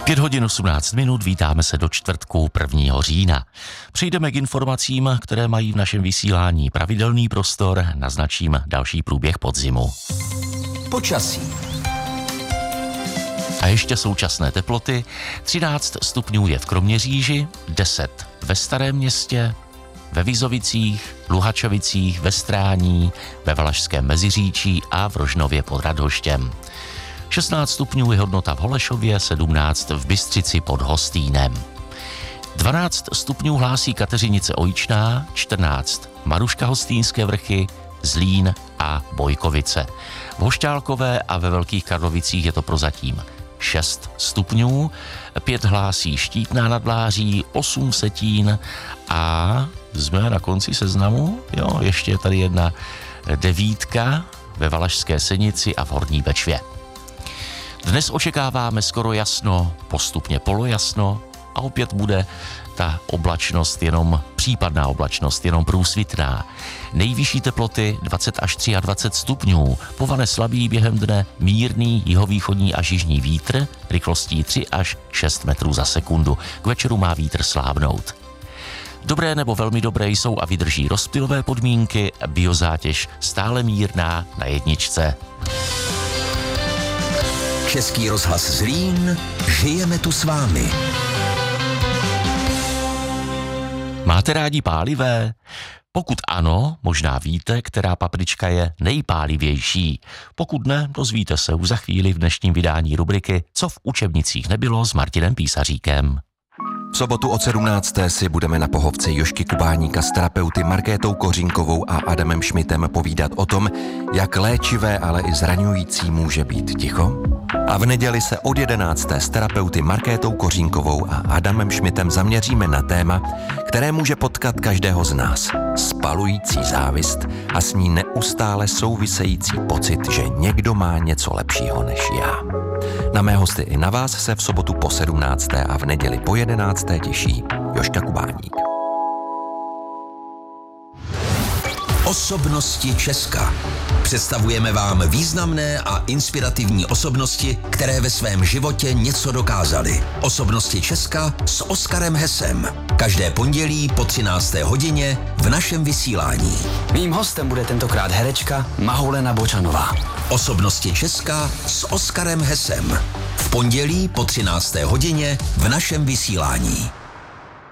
5:18, vítáme se do čtvrtku 1. října. Přejdeme k informacím, které mají v našem vysílání pravidelný prostor, naznačím další průběh podzimu. Počasí. A ještě současné teploty. 13 stupňů je v Kroměříži, 10 ve Starém Městě, ve Vizovicích, Luhačovicích, ve Strání, ve Valašském Meziříčí a v Rožnově pod Radhoštěm. 16 stupňů je hodnota v Holešově, 17 v Bystřici pod Hostýnem. 12 stupňů hlásí Kateřinice Ojičná, 14 Maruška Hostýnské Vrchy, Zlín a Bojkovice. V Hošťálkové a ve Velkých Karlovicích je to prozatím 6 stupňů, 5 hlásí Štítná nad Láří, 8 Vsetín a jsme na konci seznamu, ještě je tady jedna 9 ve Valašské Senici a v Horní Bečvě. Dnes očekáváme skoro jasno, postupně polojasno a opět bude ta oblačnost jenom, případná oblačnost jenom průsvitná. Nejvyšší teploty 20 až 23 stupňů, povane slabý během dne mírný jihovýchodní až jižní vítr, rychlostí 3 až 6 metrů za sekundu. K večeru má vítr slábnout. Dobré nebo velmi dobré jsou a vydrží rozptylové podmínky, biozátěž stále mírná na jedničce. Český rozhlas Zlín, žijeme tu s vámi. Máte rádi pálivé? Pokud ano, možná víte, která paprička je nejpálivější. Pokud ne, dozvíte se už za chvíli v dnešním vydání rubriky Co v učebnicích nebylo s Martinem Písaříkem. V sobotu od 17. si budeme na pohovce Jožky Kubáníka s terapeuty Markétou Kořínkovou a Adamem Šmitem povídat o tom, jak léčivé, ale i zraňující může být ticho. A v neděli se od 11. s terapeuty Markétou Kořínkovou a Adamem Šmitem zaměříme na téma, které může potkat každého z nás. Spalující závist a s ní neustále související pocit, že někdo má něco lepšího než já. Na mé hosty i na vás se v sobotu po 17. a v neděli po 11. těší Jožka Kubáník. Osobnosti Česka. Představujeme vám významné a inspirativní osobnosti, které ve svém životě něco dokázaly. Osobnosti Česka s Oskarem Hesem. Každé pondělí po 13. hodině v našem vysílání. Mým hostem bude tentokrát herečka Mahoulena Bočanová. Osobnosti Česka s Oskarem Hesem. V pondělí po 13. hodině v našem vysílání.